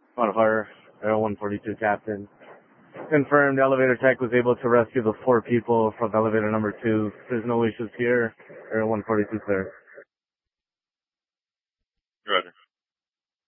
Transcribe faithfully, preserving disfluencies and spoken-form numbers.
Modifier, Aero one forty-two Captain. Confirmed, elevator tech was able to rescue the four people from elevator number two. There's no issues here. Aero one forty-two clear.